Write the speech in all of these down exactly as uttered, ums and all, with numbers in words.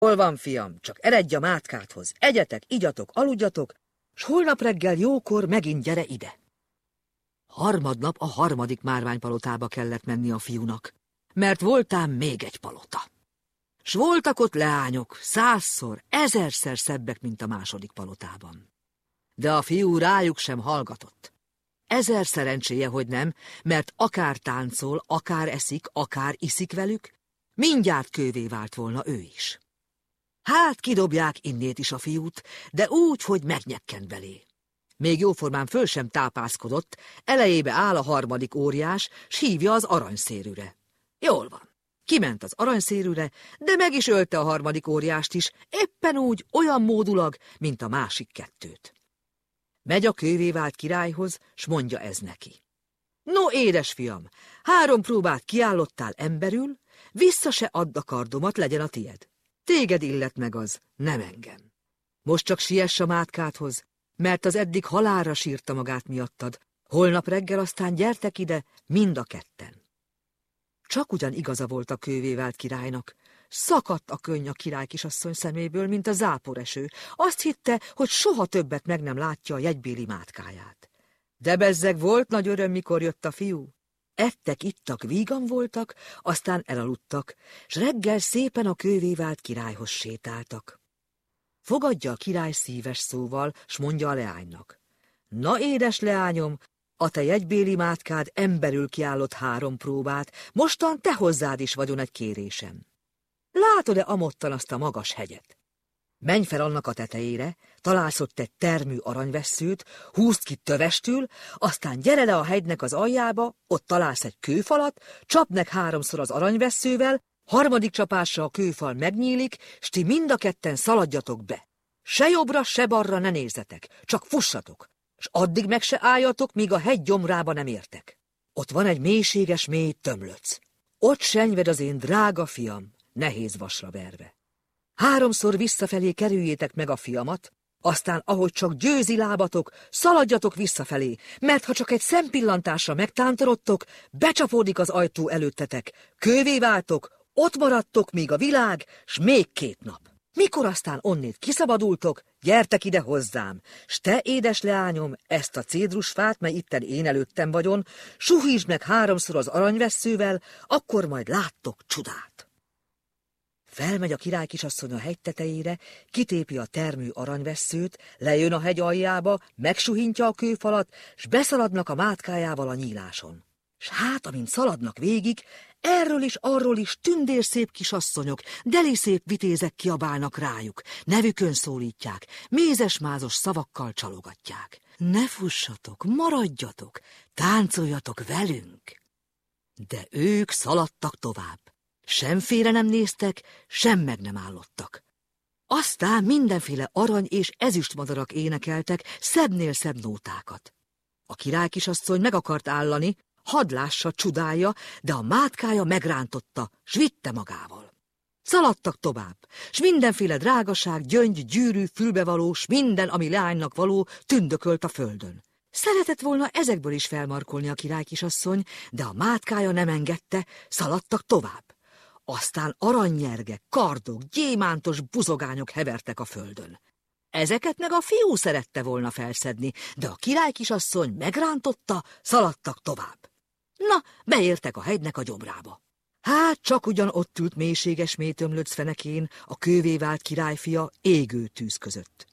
Hol van, fiam, csak eredj a mátkádhoz, egyetek, igyatok, aludjatok, s holnap reggel jókor megint gyere ide. Harmadnap a harmadik márványpalotába kellett menni a fiúnak, mert voltám még egy palota. S voltak ott leányok, százszor, ezerszer szebbek, mint a második palotában. De a fiú rájuk sem hallgatott. Ezer szerencséje, hogy nem, mert akár táncol, akár eszik, akár iszik velük, mindjárt kővé vált volna ő is. Hát kidobják innét is a fiút, de úgy, hogy megnyekkent belé. Még jóformán föl sem tápászkodott, elejébe áll a harmadik óriás, s hívja az aranyszérűre. Jól van. Kiment az aranyszérűre, de meg is ölte a harmadik óriást is, éppen úgy, olyan módulag, mint a másik kettőt. Megy a kővé vált királyhoz, s mondja ez neki. No, édesfiam, három próbát kiállottál emberül, vissza se add a kardomat, legyen a tied. Téged illet meg az, nem engem. Most csak siess a mátkádhoz, mert az eddig halálra sírta magát miattad, holnap reggel aztán gyertek ide, mind a ketten. Csak ugyan igaza volt a kővé vált királynak. Szakadt a könny a király kisasszony szeméből, mint a záporeső. Azt hitte, hogy soha többet meg nem látja a jegybéli mátkáját. De bezzeg volt nagy öröm, mikor jött a fiú. Ettek, ittak, vígan voltak, aztán elaludtak, s reggel szépen a kővé vált királyhoz sétáltak. Fogadja a király szíves szóval, s mondja a leánynak. Na, édes leányom, a te jegybéli mátkád emberül kiállott három próbát, mostan te hozzád is vagyon egy kérésem. Látod-e amottan azt a magas hegyet? Menj fel annak a tetejére, találsz ott egy termű aranyvesszőt, húzd ki tövestül, aztán gyere le a hegynek az aljába, ott találsz egy kőfalat, csapd meg háromszor az aranyvesszővel, harmadik csapásra a kőfal megnyílik, s ti mind a ketten szaladjatok be. Se jobbra, se balra ne nézzetek, csak fussatok, s addig meg se álljatok, míg a hegy gyomrába nem értek. Ott van egy mélységes mély tömlöc. Ott senyved az én drága fiam, nehéz vasra verve. Háromszor visszafelé kerüljétek meg a fiamat, aztán, ahogy csak győzi lábatok, szaladjatok visszafelé, mert ha csak egy szempillantásra megtántorodtok, becsapódik az ajtó előttetek, kővé váltok, ott maradtok, míg a világ, s még két nap. Mikor aztán onnét kiszabadultok, gyertek ide hozzám, s te, édes leányom, ezt a cédrusfát, mely itten én előttem vagyon, suhítsd meg háromszor az aranyvesszővel, akkor majd láttok csodát. Felmegy a király kisasszony a hegy tetejére, kitépi a termű aranyvesszőt, lejön a hegy aljába, megsuhintja a kőfalat, s beszaladnak a mátkájával a nyíláson. S hát, amint szaladnak végig, erről is arról is tündérszép kisasszonyok, deliszép vitézek kiabálnak rájuk, nevükön szólítják, mézes-mázos szavakkal csalogatják. Ne fussatok, maradjatok, táncoljatok velünk! De ők szaladtak tovább. Sem félre nem néztek, sem meg nem állottak. Aztán mindenféle arany és ezüstmadarak énekeltek szebbnél szebb nótákat. A király kisasszony meg akart állani, hadd lássa, csodálja, de a mátkája megrántotta, s vitte magával. Szaladtak tovább, s mindenféle drágaság, gyöngy, gyűrű, fülbevalós, minden, ami leánynak való, tündökölt a földön. Szeretett volna ezekből is felmarkolni a király kisasszony, de a mátkája nem engedte, szaladtak tovább. Aztán aranynyergek, kardok, gyémántos buzogányok hevertek a földön. Ezeket meg a fiú szerette volna felszedni, de a király kisasszony megrántotta, szaladtak tovább. Na, beértek a hegynek a gyomrába. Hát csak ugyan ott ült mélységes mélytömlöc fenekén a kővé vált királyfia égő tűz között.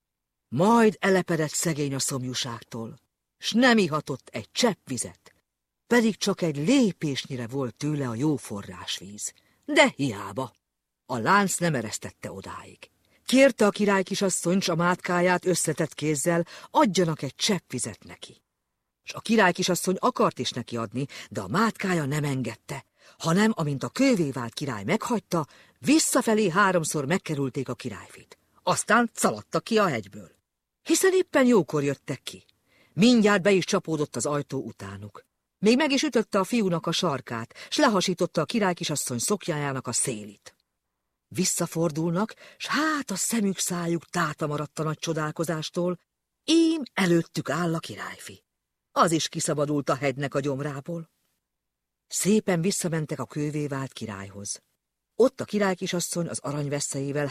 Majd elepedett szegény a szomjúságtól, s nem ihatott egy csepp vizet, pedig csak egy lépésnyire volt tőle a jó forrásvíz. De hiába, a lánc nem eresztette odáig. Kérte a király kisasszony s a mátkáját összetett kézzel, adjanak egy csepp vizet neki. S a király kisasszony akart is neki adni, de a mátkája nem engedte, hanem, amint a kővé vált király meghagyta, visszafelé háromszor megkerülték a királyfit. Aztán szaladtak ki a hegyből. Hiszen éppen jókor jöttek ki. Mindjárt be is csapódott az ajtó utánuk. Még meg is ütötte a fiúnak a sarkát, s lehasította a király kisasszony szoknyájának a szélit. Visszafordulnak, s hát a szemük szájuk táta maradt a nagy csodálkozástól, ím előttük áll a királyfi. Az is kiszabadult a hegynek a gyomrából. Szépen visszamentek a kővé vált királyhoz. Ott a királykisasszony az aranyveszélyével